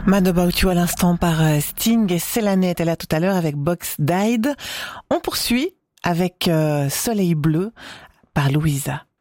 Mad About You à l'instant par Sting et Célanée était là tout à l'heure avec Box Died. On poursuit avec Soleil Bleu par Louisa.